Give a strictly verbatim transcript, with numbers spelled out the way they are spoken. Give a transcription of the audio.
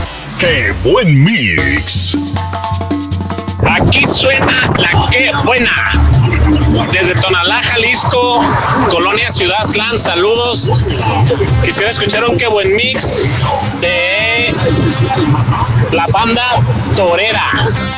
¡Qué buen mix! Aquí suena la que buena. Desde Tonalá, Jalisco, Colonia Ciudad Aztlán, saludos. Quisiera escuchar un qué buen mix de la banda Torera.